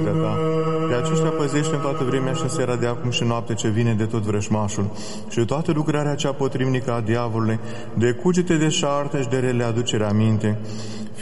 puterea ta. Pe aceștia păzește în toată vremea și în seara de acum și noapte ce vine de tot vrășmașul și de toată lucrarea cea potrivnică a diavolului, de cugete deșarte și de rele aducere aminte.